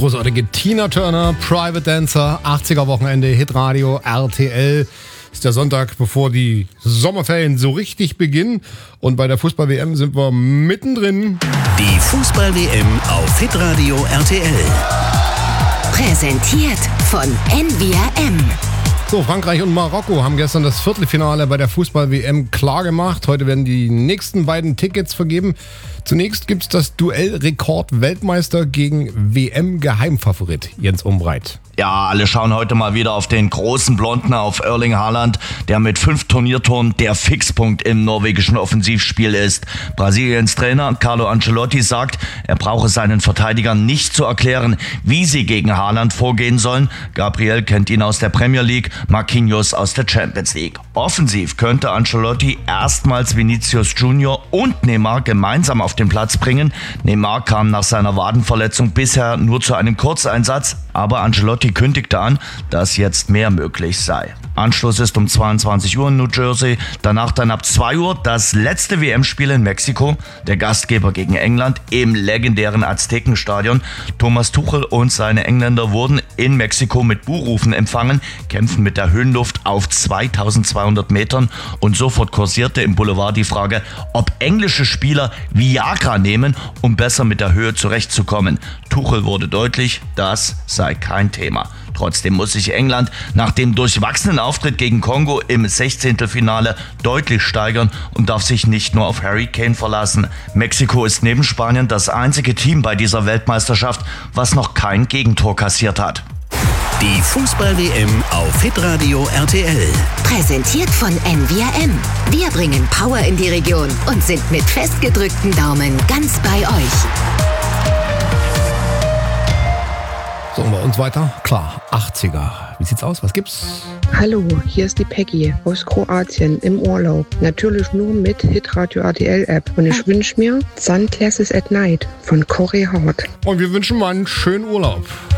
großartige Tina Turner, Private Dancer, 80er Wochenende, Hitradio, RTL. Ist der Sonntag, bevor die Sommerferien so richtig beginnen. Und bei der Fußball-WM sind wir mittendrin. Die Fußball-WM auf Hitradio RTL. Präsentiert von NVRM. So, Frankreich und Marokko haben gestern das Viertelfinale bei der Fußball-WM klar gemacht. Heute werden die nächsten beiden Tickets vergeben. Zunächst gibt es das Duell Rekord-Weltmeister gegen WM-Geheimfavorit Jens Umbreit. Ja, alle schauen heute mal wieder auf den großen Blonden, auf Erling Haaland, der mit 5 Turniertoren der Fixpunkt im norwegischen Offensivspiel ist. Brasiliens Trainer Carlo Ancelotti sagt, er brauche seinen Verteidigern nicht zu erklären, wie sie gegen Haaland vorgehen sollen. Gabriel kennt ihn aus der Premier League, Marquinhos aus der Champions League. Offensiv könnte Ancelotti erstmals Vinicius Junior und Neymar gemeinsam auf den Platz bringen. Neymar kam nach seiner Wadenverletzung bisher nur zu einem Kurzeinsatz, aber Ancelotti kündigte an, dass jetzt mehr möglich sei. Anschluss ist um 22 Uhr in New Jersey, danach dann ab 2 Uhr das letzte WM-Spiel in Mexiko, der Gastgeber gegen England im legendären Aztekenstadion. Thomas Tuchel und seine Engländer wurden in Mexiko mit Buhrufen empfangen, kämpfen mit der Höhenluft auf 2200 Metern und sofort kursierte im Boulevard die Frage, ob englische Spieler Viagra nehmen, um besser mit der Höhe zurechtzukommen. Tuchel wurde deutlich, das sei kein Thema. Trotzdem muss sich England nach dem durchwachsenen Auftritt gegen Kongo im 16. Finale deutlich steigern und darf sich nicht nur auf Harry Kane verlassen. Mexiko ist neben Spanien das einzige Team bei dieser Weltmeisterschaft, was noch kein Gegentor kassiert hat. Die Fußball-WM auf Hitradio RTL. Präsentiert von NVRM. Wir bringen Power in die Region und sind mit festgedrückten Daumen ganz bei euch. So, und bei uns weiter? Klar, 80er. Wie sieht's aus? Was gibt's? Hallo, hier ist die Peggy aus Kroatien im Urlaub. Natürlich nur mit Hitradio RTL App. Und ich wünsche mir Sunglasses at Night von Corey Hart. Und wir wünschen mal einen schönen Urlaub.